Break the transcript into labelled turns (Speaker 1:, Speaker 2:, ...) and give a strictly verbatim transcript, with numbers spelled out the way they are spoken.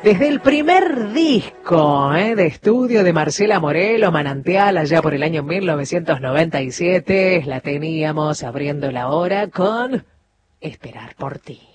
Speaker 1: Desde el primer disco ¿eh? de estudio de Marcela Morelo, Manantial, allá por el año mil novecientos noventa y siete, la teníamos abriendo la hora con Esperar por ti.